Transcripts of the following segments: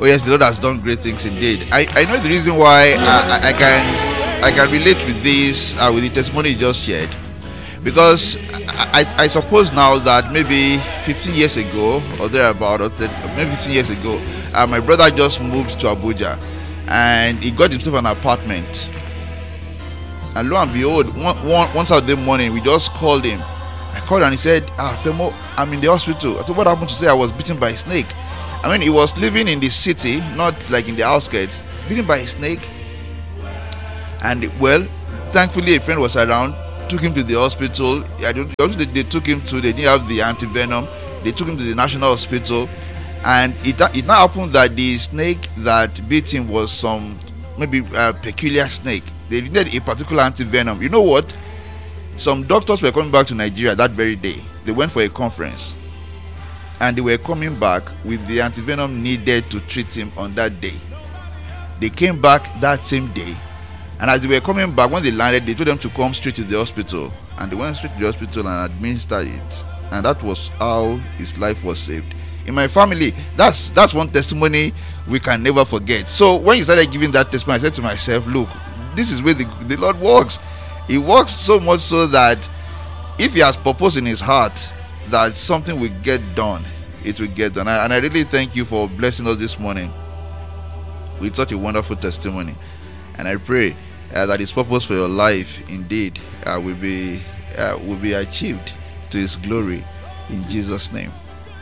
Oh yes, the Lord has done great things indeed. I know the reason why I can relate with this with the testimony you just shared, because I suppose now that maybe 15 years ago or thereabout, or maybe 15 years ago, my brother just moved to Abuja, and he got himself an apartment. And lo and behold, one Saturday morning, we just called him. I called and he said, Femo, I'm in the hospital. I said, what happened? To say I was bitten by a snake. I mean, he was living in the city, not like in the outskirts, bitten by a snake. And well, thankfully a friend was around, took him to the hospital. They took him to, they didn't have the antivenom. They took him to the National Hospital. And it now happened that the snake that bit him was some maybe a peculiar snake. They needed a particular antivenom. You know what? Some doctors were coming back to Nigeria that very day. They went for a conference, and they were coming back with the antivenom needed to treat him on that day. They came back that same day, and as they were coming back, when they landed, they told them to come straight to the hospital, and they went straight to the hospital and administered it, and that was how his life was saved. In my family, that's one testimony we can never forget. So when you started giving that testimony, I said to myself, look, this is where the Lord works. He works so much so that if he has purpose in his heart that something will get done, it will get done. And I really thank you for blessing us this morning with such a wonderful testimony. And I pray that his purpose for your life indeed will be achieved to his glory, in Jesus' name.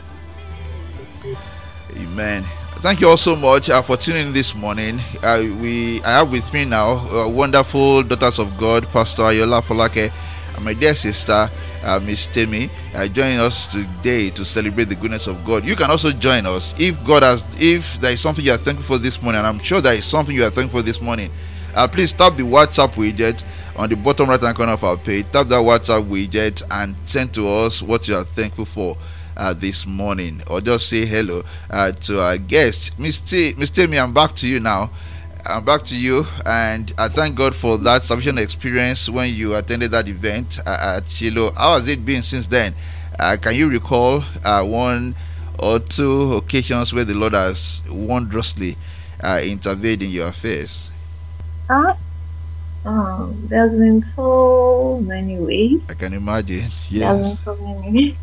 Amen. Thank you all so much for tuning in this morning. I have with me now wonderful daughters of God, Pastor Ayola Folake, and my dear sister, Miss Temi, joining us today to celebrate the goodness of God. You can also join us if there is something you are thankful for this morning, and I'm sure there is something you are thankful for this morning. Please tap the WhatsApp widget on the bottom right hand corner of our page. Tap that WhatsApp widget and send to us what you are thankful for this morning, or just say hello to our guest, Miss Temi. I'm back to you now. I'm back to you, and I thank God for that salvation experience when you attended that event at Shiloh. How has it been since then? Can you recall one or two occasions where the Lord has wondrously intervened in your affairs? There's been so many ways. I can imagine. Yes. There's been so many.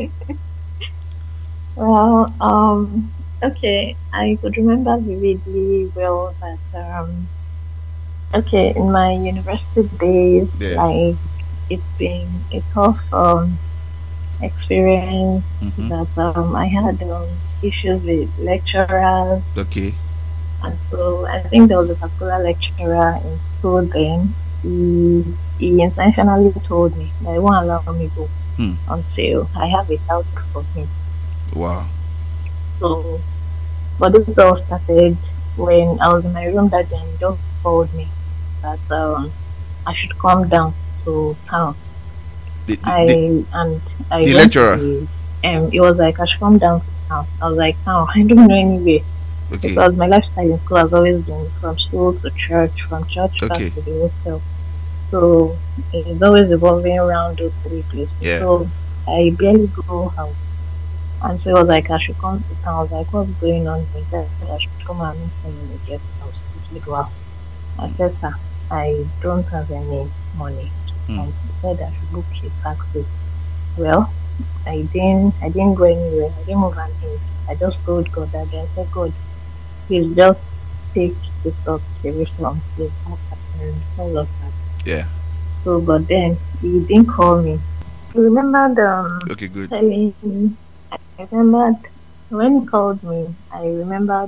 Well, okay, I could remember vividly well that in my university days, like, it's been a tough experience. That I had issues with lecturers. Okay. And so I think there was a particular lecturer in school then. He intentionally told me that he won't allow me to go until I have a house for him. Wow. So, but this all started when I was in my room that day, and he just called me that I should come down to town. The I lecturer? It was like I should come down to town. I was like, no, I don't know anywhere. Okay. Because my lifestyle in school has always been from school to church, from church back to the hostel. So it's always evolving around those three places. Yeah. So I barely go out. And so it was like I should come to town. I was like, what's going on? He said I should come and meet him in the guest house. We go out. I said, sir, I don't have any money. And he said I should book a taxi. Well, I didn't go anywhere. I didn't move an inch. I just told God that day. I said, God, please just take the stuff away from me and all of that. Yeah. So, but then he didn't call me. I remembered okay, good. telling me. I remembered when he called me. I remembered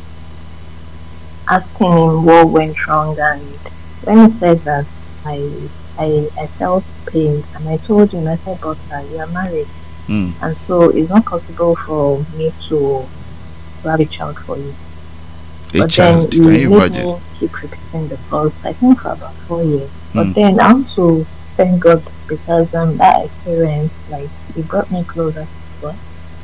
asking him what went wrong, and when he said that, I felt pain, and I told him, I said, but you are married, and so it's not possible for me to have a child for you. But child, then can you imagine? Me keep repeating the course, I think for about 4 years. But then I also thank God because that experience, like, it brought me closer to God.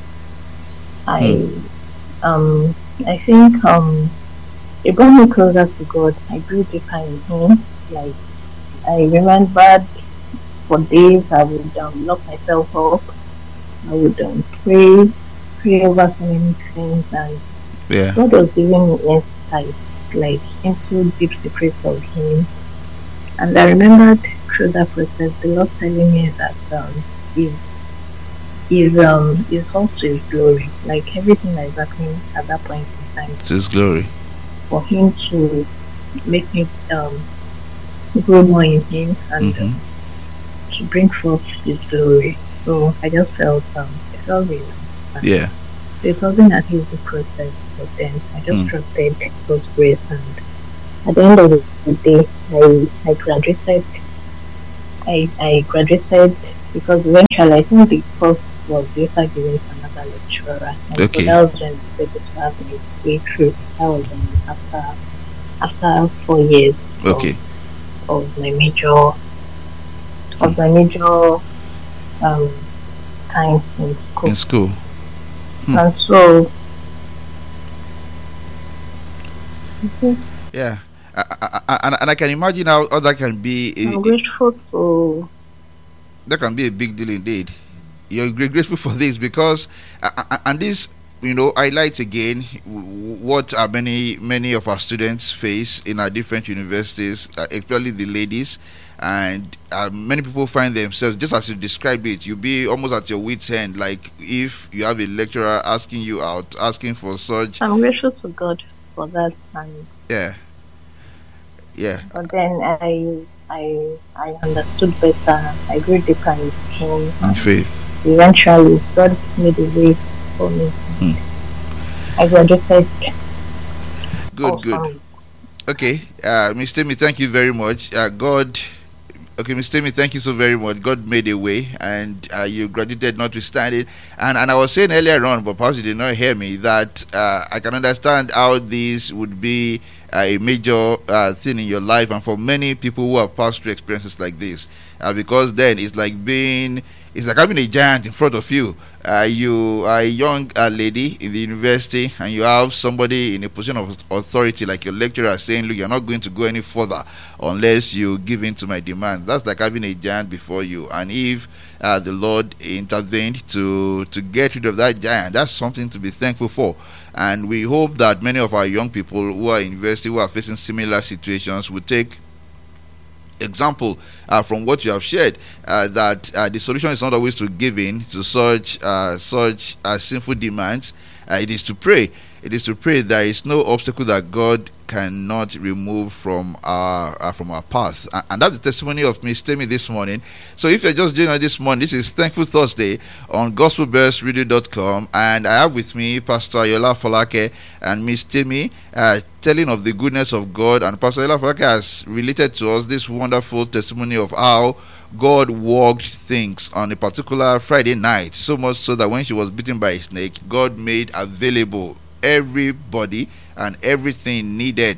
I think it brought me closer to God. I grew deeper in Him. Like, I remembered for days I would lock myself up. I would pray over so many things, and Yeah. God was giving me insight, like into deep secrets of Him. And I remembered through that process, the Lord telling me that is is also His glory, like everything that is happening at that point in time, It's His glory. for Him to make me grow more in Him and to bring forth His glory. So I just it felt really nice. Yeah. It wasn't an easy process, but then I just trusted God's grace, and at the end of the day, I graduated. I graduated because eventually I think the course was later given to another lecturer, and Okay. so that was when I was able to have my way through. That was after 4 years Okay. of my major time in school. In school. And so Yeah. And I can imagine how that can be. I'm grateful to. That can be a big deal indeed. You're grateful for this because, and this, highlights again what many of our students face in our different universities, especially the ladies, and many people find themselves, just as you described it, you'll be almost at your wit's end, like if you have a lecturer asking you out, asking for such. I'm grateful to God for that, and yeah. But then I understood better. I grew deeper in Him and faith. Eventually, God made a way for me. I graduated. Good. Okay, Ms. Temi, thank you very much. Ms. Temi, thank you so very much. God made a way, and you graduated notwithstanding. And I was saying earlier on, but perhaps you did not hear me, that I can understand how this would be a major thing in your life, and for many people who have passed through experiences like this, because then it's like having a giant in front of you. You are a young lady in the university, and you have somebody in a position of authority like your lecturer saying, look, you're not going to go any further unless you give in to my demand. That's like having a giant before you, and if the Lord intervened to get rid of that giant, that's something to be thankful for. And we hope that many of our young people who are in university, who are facing similar situations, will take example from what you have shared, that the solution is not always to give in to such sinful demands. It is to pray. It is to pray. There is no obstacle that God cannot remove from our path, and that's the testimony of Ms. Temi this morning. So if you're just joining us this morning, this is Thankful Thursday on gospelbellsradio.com, and I have with me Pastor Ayola Folake and Ms. Temi, telling of the goodness of God. And Pastor Ayola Folake has related to us this wonderful testimony of how God worked things on a particular Friday night, so much so that when she was bitten by a snake, God made available everybody and everything needed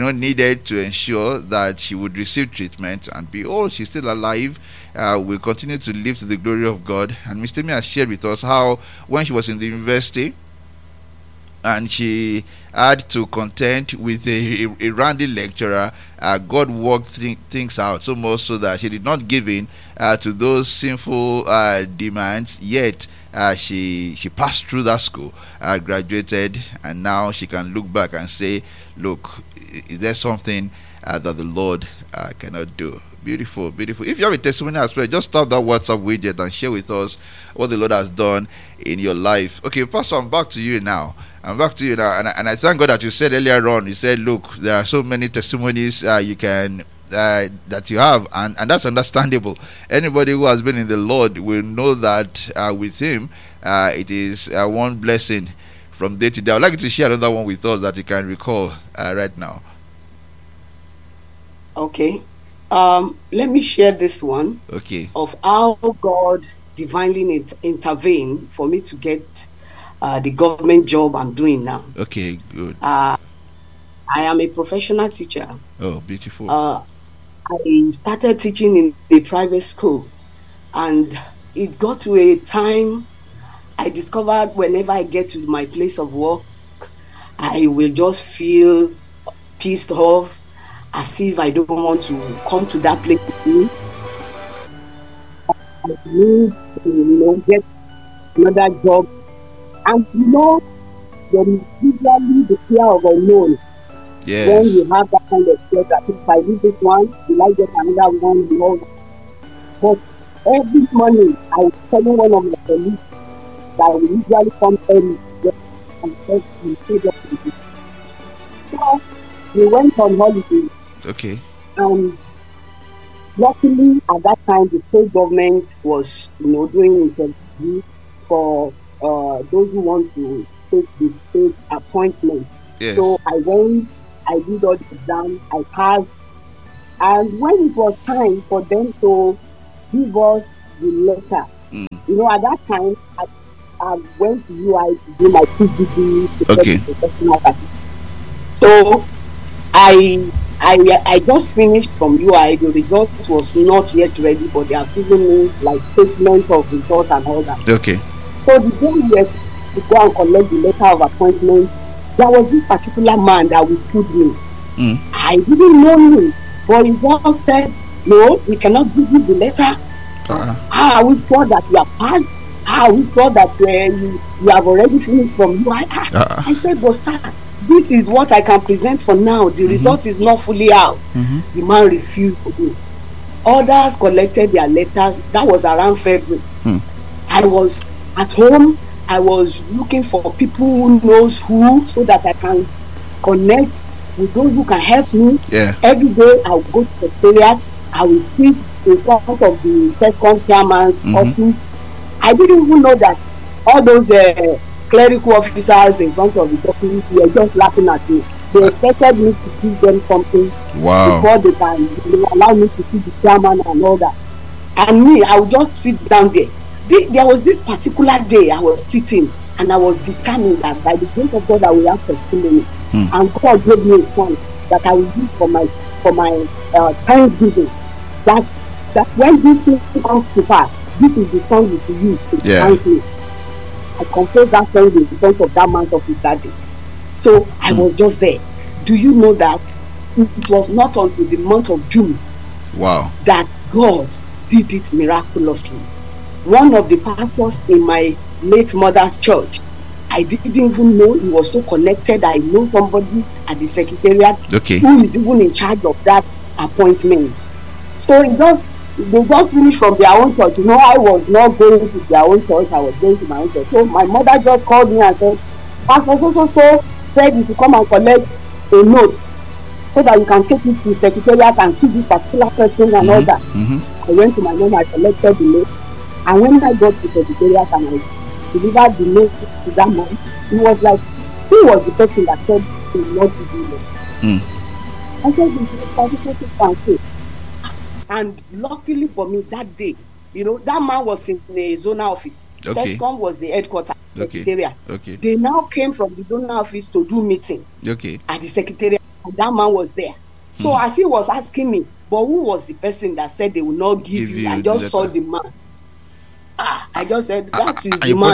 to ensure that she would receive treatment. And behold, she's still alive. Will continue to live to the glory of God. And Mr. Temi has shared with us how when she was in the university and she had to contend with a randy lecturer, God worked things out so much so that she did not give in to those sinful demands, yet she passed through that school, graduated, and now she can look back and say, look, is there something that the Lord cannot do? Beautiful. If you have a testimony as well, just tap that WhatsApp widget and share with us what the Lord has done in your life. Okay, Pastor, I'm back to you now. And I thank God that you said earlier on, you said, look, there are so many testimonies you can that you have, and that's understandable. Anybody who has been in the Lord will know that with Him, it is one blessing from day to day. I'd like you to share another one with us that you can recall right now. Okay. Let me share this one. Okay. Of how God divinely intervened for me to get the government job I'm doing now. Okay, good. I am a professional teacher. Oh, beautiful. I started teaching in a private school, and it got to a time I discovered whenever I get to my place of work, I will just feel pissed off, as if I don't want to come to that place again. I need to, get another job. And there is usually the fear of unknown. When Yes. you have that kind of fear that if I do this one, will I get another one? And all that. But every morning, I was telling one of my colleagues that I will usually come early and first we stayed up with it. So we went on holiday, Okay. and luckily at that time the state government was, doing interview for those who want to take the state appointment. Yes. So I went, I did all the exam, I passed, and when it was time for them to give us the letter, at that time I went to UI to do my PGD, to get Okay. the professional certificate. So I just finished from UI. The result was not yet ready, but they have given me like statement of result and all that. Okay. So the day we were to go and collect the letter of appointment, there was this particular man that withstood me. I didn't know him, but he just said, "No, we cannot give you the letter. How are we sure that you are passed? How are we sure that you have already finished from UI?" I said, "But sir, this is what I can present for now. The result is not fully out." The man refused to do. Others collected their letters. That was around February. I was at home. I was looking for people who knows who, so that I can connect with those who can help me. Yeah. Every day I will go to the secretariat. I will sit in front of the second chairman's office. I didn't even know that all those clerical officers in front of the office were just laughing at me. They expected me to give them something before they can allow me to see the chairman and all that. And me, I would just sit down there. There was this particular day I was sitting, and I was determined that by the grace of God I will have testimony. And God gave me a song that I will use for my thanksgiving. That when this thing comes to pass, this is the song you should use to thank me. I composed that song in front of that man's office that day. So I was just there. Do you know that it was not until the month of June that God did it miraculously? One of the pastors in my late mother's church, I didn't even know he was so connected. I know somebody at the secretariat who is even in charge of that appointment. So they just finished from their own church. I was not going to their own church. I was going to my own church. So my mother just called me and said, "Pastor so said you should come and collect a note so that you can take it to the secretariat and see this particular person and all that." I went to my mom, I collected the note. And when I got to the secretariat and I delivered the note to that man, he was like, who was the person that said he would not give you note? I said, "This is And luckily for me, that day, that man was in a zonal office. TESCOM was the headquarters, secretariat. They now came from the zonal office to do meeting at the secretariat, and that man was there. So as he was asking me, but who was the person that said they will not give you? I just saw the man. I just said, that is the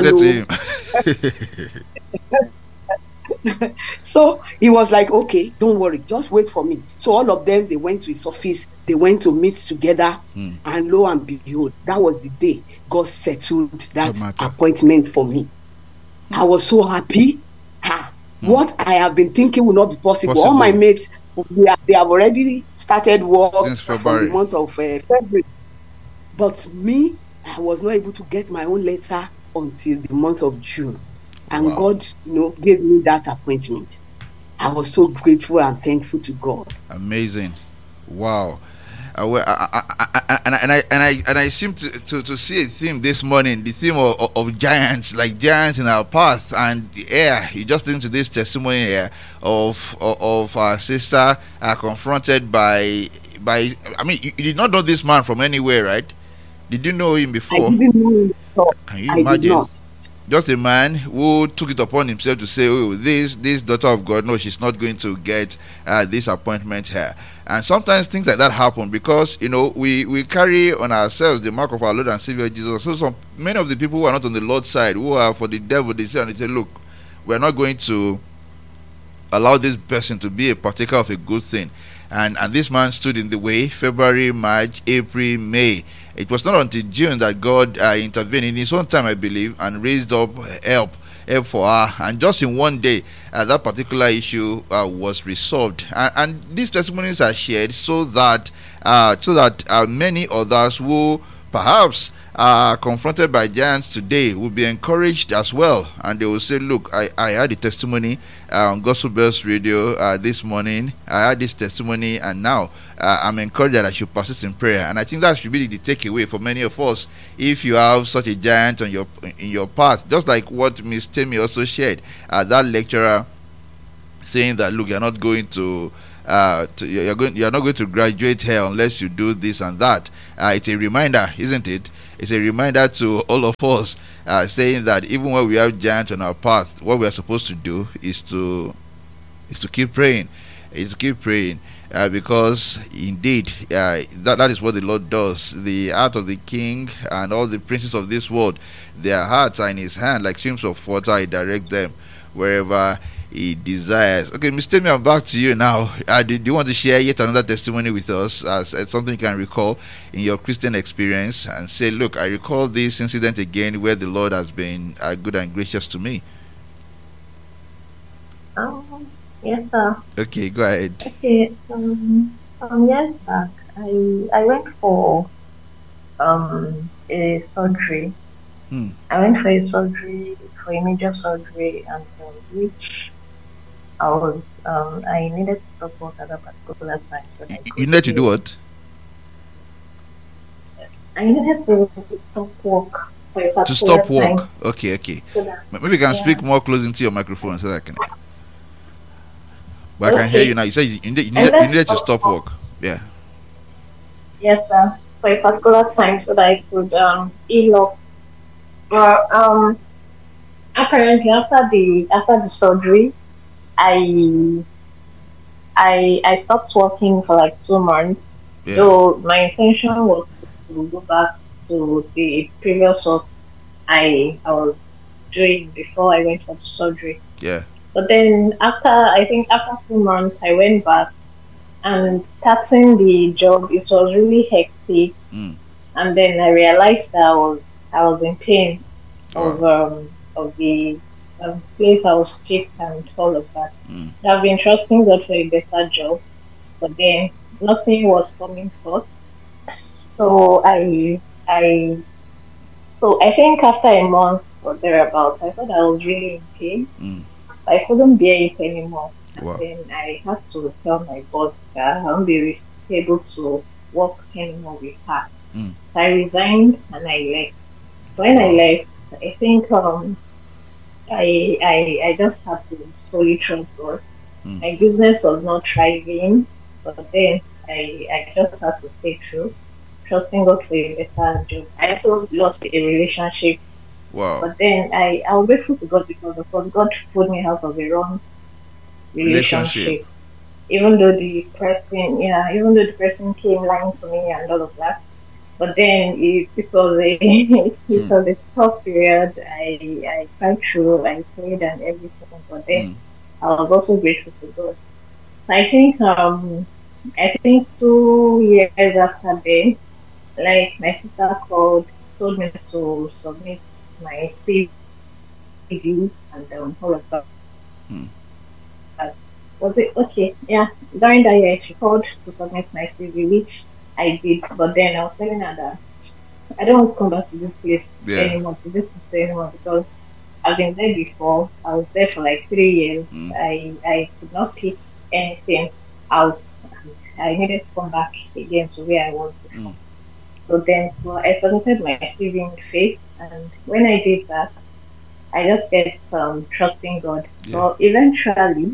man. So he was like, "Okay, don't worry, just wait for me." So all of them, they went to his office, they went to meet together, and lo and behold, that was the day God settled that appointment for me. I was so happy. What I have been thinking will not be possible. All my mates, they have already started work from the month of February. But me, I was not able to get my own letter until the month of June. And God, gave me that appointment. I was so grateful and thankful to God. Amazing. Wow. And I seem to see a theme this morning, the theme of giants, like giants in our path. And you just listen to this testimony here of our sister confronted by you did not know this man from anywhere, right? Did you know him before? I didn't know him before. Can you imagine? I did not. Just a man who took it upon himself to say, "Oh, this daughter of God, no, she's not going to get this appointment here." And sometimes things like that happen because we carry on ourselves the mark of our Lord and Savior Jesus. So many of the people who are not on the Lord's side, who are for the devil, they say, "Look, we're not going to allow this person to be a partaker of a good thing." And this man stood in the way. February, March, April, May. It was not until June that God intervened in his own time, I believe, and raised up help help for her, and just in one day, that particular issue was resolved. And these testimonies are shared so that many others who perhaps are confronted by giants today will be encouraged as well, and they will say, look, I had a testimony on Gospel Bells Radio this morning. I had this testimony, and now I'm encouraged that I should persist in prayer. And I think that should be the takeaway for many of us. If you have such a giant in your path, just like what Miss Temi also shared, that lecturer saying that, look, you're not going to you're not going to graduate here unless you do this and that. It's a reminder, isn't it? It's a reminder to all of us, saying that even when we have giants on our path, what we are supposed to do is to keep praying, because indeed that is what the Lord does. The heart of the king and all the princes of this world, their hearts are in His hand, like streams of water. He directs them wherever He desires. Okay, Mr. Temi, I'm back to you now. Do you want to share yet another testimony with us, as something you can recall in your Christian experience, and say, look, I recall this incident again where the Lord has been good and gracious to me? Yes, sir. Okay, go ahead. Okay, years back, I went for a surgery. I went for a surgery, for a major surgery, and which I needed to stop work at that particular time. So You need to do what? I needed to stop work for a particular To stop work. time. Okay. So that, Maybe you can yeah. speak more close into your microphone so that I can. But I can hear you now. You said you needed to stop work. Yeah. Yes, sir. For a particular time, so that I could heal up. Well, apparently after the surgery, I stopped working for like 2 months. Yeah. So my intention was to go back to the previous work I was doing before I went for the surgery. Yeah. But then after 2 months, I went back, and starting the job, it was really hectic. And then I realized that I was in pain of the place I was sick and all of that. I've been trusting God for a better job, but then nothing was coming forth. So I think after a month or thereabouts, I thought I was really in pain. I couldn't bear it anymore. Wow. And then I had to tell my boss that I won't be able to work anymore with her. So I resigned and I left. When I left, I think I just had to fully trust God. My business was not thriving, but then I just had to stay true, trusting God for a better job. I also lost a relationship. Wow. But then I was grateful to God because of course God pulled me out of a wrong relationship. Even though the person came lying to me and all of that. But then it was a tough period. I cried through, I prayed and everything, but then I was also grateful to God. So I think 2 years after then, like my sister told me to submit my CV and all of that. Was it okay? Yeah. During that year, she called to submit my CV, which I did. But then I was telling her that I don't want to come back to this place anymore, to this place anymore, because I've been there before. I was there for like 3 years. I could not pick anything out. I needed to come back again to where I was before. So then I submitted my CV in faith, and when I did that, I just kept trusting God. So eventually,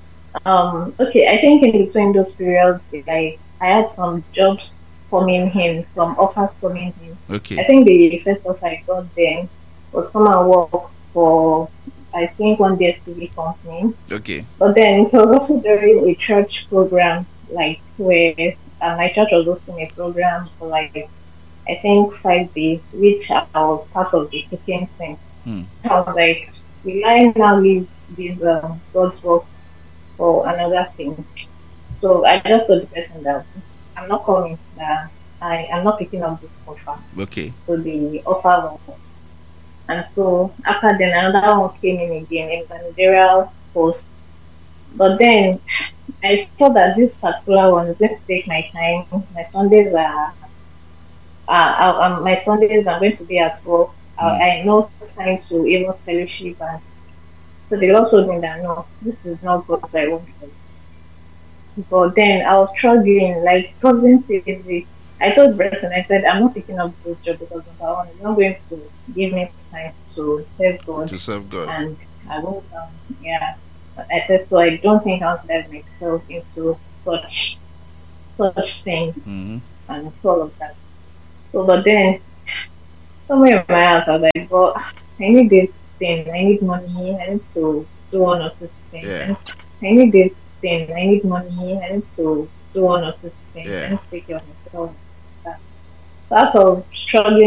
I think in between those periods, I had some jobs coming in, some offers coming in. Okay. I think the first offer I got then was come and work for, I think, one DSTV company. Okay. But then it was also during a church program, like where my church was hosting a program for like, I think 5 days, which I was part of the cooking thing. I was like, will I now leave this God's work for another thing? So I just told the person that I'm not coming, that I am not picking up this offer. Okay. So the offer And so after then another one came in again, a managerial post. But then I saw that this particular one is going to take my time. My Sundays are my Sundays I'm going to be at work. I no time to even fellowship, and so they also told me that no, this is not what I want for you. But then I was struggling, like it wasn't easy. I told Bresson, I said I'm not picking up this job because number one, it's not going to give me time to serve God, To serve God. and I won't yeah. I said so I don't think I want to let myself into such things Mm-hmm. and all of that. So but then somewhere in my heart, I was like, but I need this thing. I need money. I need to do one or two things. Yeah. And I need this thing. I need money. I need to do one or two things. I Yeah. need to take care of myself. So out of struggling